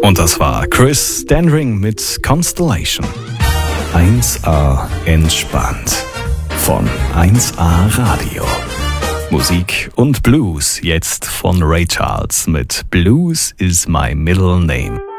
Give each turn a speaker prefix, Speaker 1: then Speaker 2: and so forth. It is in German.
Speaker 1: Und das war Chris Standring mit Constellation. 1A entspannt. Von 1A Radio. Musik und Blues jetzt von Ray Charles mit Blues is my middle name.